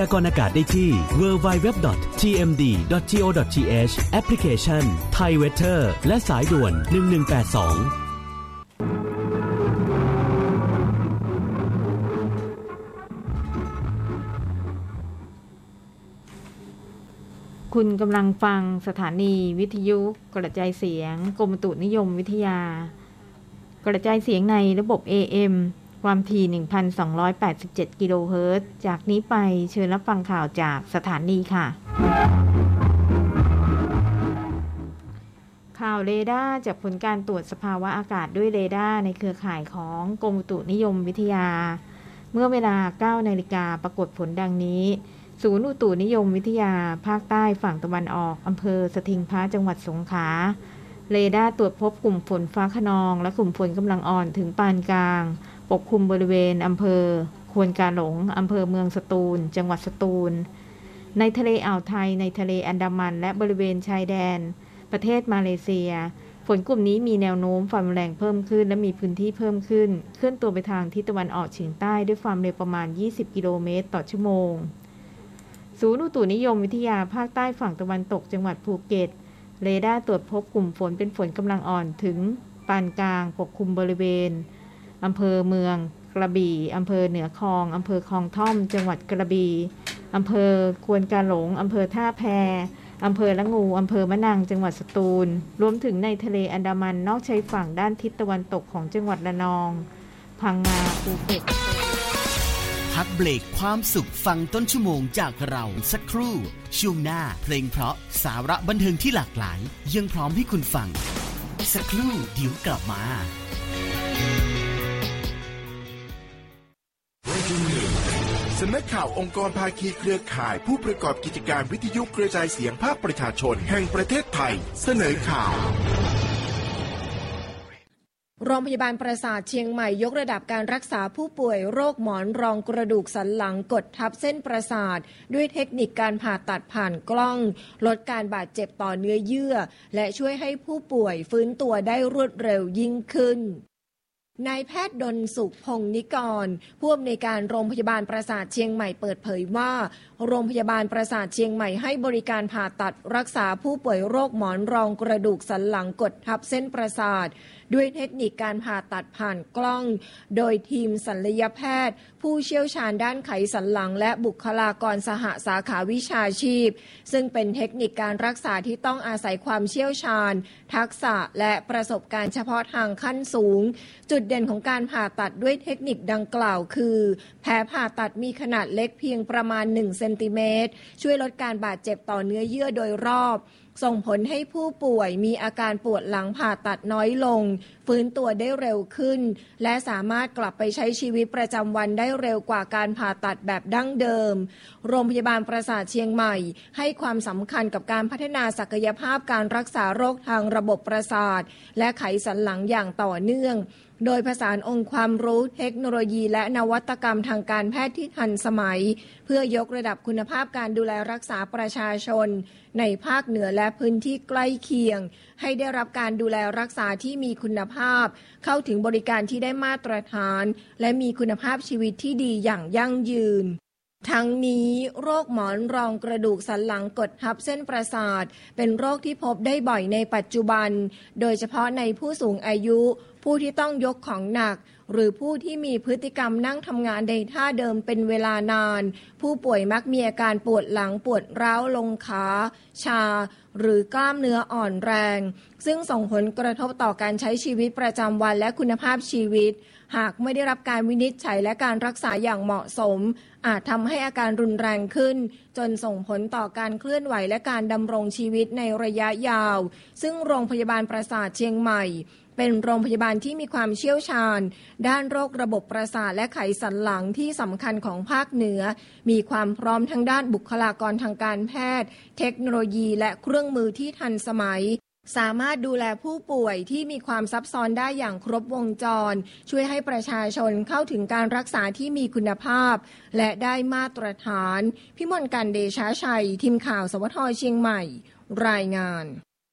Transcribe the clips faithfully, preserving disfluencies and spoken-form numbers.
พยากรณ์อากาศได้ที่ ดับเบิลยู ดับเบิลยู ดับเบิลยู ดอท ที เอ็ม ดี ดอท ที โอ ดอท ที เอช แอปพลิเคชัน Thai Weather และสายด่วนหนึ่งหนึ่งแปดสองคุณกำลังฟังสถานีวิทยุกระจายเสียงกรมอุตุนิยมวิทยากระจายเสียงในระบบ เอ เอ็ม ความถี่ หนึ่งพันสองร้อยแปดสิบเจ็ด กิโลเฮิรตซ์จากนี้ไปเชิญรับฟังข่าวจากสถานีค่ะข่าวเรดาร์จากผลการตรวจสภาวะอากาศด้วยเรดาร์ในเครือข่ายของกรมอุตุนิยมวิทยาเมื่อเวลา เก้านาฬิกาปรากฏผลดังนี้ศูนย์อุตุนิยมวิทยาภาคใต้ฝั่งตะวันออกอำเภอสถิงพระจังหวัดสงขลาเรดาร์ตรวจพบกลุ่มฝนฟ้าคะนองและกลุ่มฝนกำลังอ่อนถึงปานกลางปกคลุมบริเวณอำเภอควนกาหลงอำเภอเมืองสตูลจังหวัดสตูลในทะเลอ่าวไทยในทะเลอันดามันและบริเวณชายแดนประเทศมาเลเซียฝนกลุ่มนี้มีแนวโน้มความแรงเพิ่มขึ้นและมีพื้นที่เพิ่มขึ้นเคลื่อนตัวไปทางทิศตะวันออกเฉียงใต้ด้วยความเร็วประมาณยี่สิบกิโลเมตรต่อชั่วโมงศูนย์อุตุนิยมวิทยาภาคใต้ฝั่งตะวันตกจังหวัดภูเก็ตเรดาร์ตรวจพบกลุ่มฝนเป็นฝนกำลังอ่อนถึงปานกลางปกคลุมบริเวณอำเภอเมืองกระบี่อำเภอเหนือคลองอำเภอคลองท่อมจังหวัดกระบี่อำเภอควนกาหลงอำเภอท่าแพอำเภอละงูอำเภอมะนังจังหวัดสตูลรวมถึงในทะเลอันดามันนอกชายฝั่งด้านทิศตะวันตกของจังหวัดระนองพังงาภูเก็ตพักเบรกความสุขฟังต้นชั่วโมงจากเราสักครู่ช่วงหน้าเพลงเพราะสาระบันเทิงที่หลากหลายยังพร้อมให้คุณฟังสักครู่เดี๋ยวกลับมาสำนักข่าวองค์กรภาคีเครือข่ายผู้ประกอบกิจการวิทยุกระจายเสียงภาคประชาชนแห่งประเทศไทยเสนอข่าวโรงพยาบาลประสาทเชียงใหม่ยกระดับการรักษาผู้ป่วยโรคหมอนรองกระดูกสันหลังกดทับเส้นประสาทด้วยเทคนิคการผ่าตัดผ่านกล้องลดการบาดเจ็บต่อเนื้อเยื่อและช่วยให้ผู้ป่วยฟื้นตัวได้รวดเร็วยิ่งขึ้นนายแพทย์ดลสุขพงศ์นิกรผู้อำนวยการโรงพยาบาลประสาทเชียงใหม่เปิดเผยว่าโรงพยาบาลประสาทเชียงใหม่ให้บริการผ่าตัดรักษาผู้ป่วยโรคหมอนรองกระดูกสันหลังกดทับเส้นประสาทด้วยเทคนิคการผ่าตัดผ่านกล้องโดยทีมศัลยแพทย์ผู้เชี่ยวชาญด้านไขสันหลังและบุคลากรสหสาขาวิชาชีพซึ่งเป็นเทคนิคการรักษาที่ต้องอาศัยความเชี่ยวชาญทักษะและประสบการณ์เฉพาะทางขั้นสูงจุดเด่นของการผ่าตัดด้วยเทคนิคดังกล่าวคือแผลผ่าตัดมีขนาดเล็กเพียงประมาณหนึ่งเซนติเมตรช่วยลดการบาดเจ็บต่อเนื้อเยื่อโดยรอบส่งผลให้ผู้ป่วยมีอาการปวดหลังผ่าตัดน้อยลงฟื้นตัวได้เร็วขึ้นและสามารถกลับไปใช้ชีวิตประจำวันได้เร็วกว่าการผ่าตัดแบบดั้งเดิมโรงพยาบาลประสาทเชียงใหม่ให้ความสำคัญกับการพัฒนาศักยภาพการรักษาโรคทางระบบประสาทและไขสันหลังอย่างต่อเนื่องโดยผสานองค์ความรู้เทคโนโลยีและนวัตกรรมทางการแพทย์ที่ทันสมัยเพื่อยกระดับคุณภาพการดูแลรักษาประชาชนในภาคเหนือและพื้นที่ใกล้เคียงให้ได้รับการดูแลรักษาที่มีคุณภาพเข้าถึงบริการที่ได้มาตรฐานและมีคุณภาพชีวิตที่ดีอย่างยั่งยืนทั้งนี้โรคหมอนรองกระดูกสันหลังกดทับเส้นประสาทเป็นโรคที่พบได้บ่อยในปัจจุบันโดยเฉพาะในผู้สูงอายุผู้ที่ต้องยกของหนักหรือผู้ที่มีพฤติกรรมนั่งทำงานในท่าเดิมเป็นเวลานานผู้ป่วยมักมีอาการปวดหลังปวดร้าวลงขาชาหรือกล้ามเนื้ออ่อนแรงซึ่งส่งผลกระทบต่อการใช้ชีวิตประจำวันและคุณภาพชีวิตหากไม่ได้รับการวินิจฉัยและการรักษาอย่างเหมาะสมอาจทำให้อาการรุนแรงขึ้นจนส่งผลต่อการเคลื่อนไหวและการดำรงชีวิตในระยะยาวซึ่งโรงพยาบาลประสาทเชียงใหม่เป็นโรงพยาบาลที่มีความเชี่ยวชาญด้านโรคระบบประสาทและไขสันหลังที่สำคัญของภาคเหนือมีความพร้อมทั้งด้านบุคลากรทางการแพทย์เทคโนโลยีและเครื่องมือที่ทันสมัยสามารถดูแลผู้ป่วยที่มีความซับซ้อนได้อย่างครบวงจรช่วยให้ประชาชนเข้าถึงการรักษาที่มีคุณภาพและได้มาตรฐานพิมลกันเดชาชัยทีมข่าวสวทเชียงใหม่รายงาน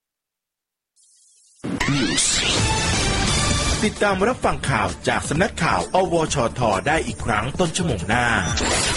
ติดตามรับฟังข่าวจากสำนักข่าวอวชทได้อีกครั้งต้นชั่วโมงหน้า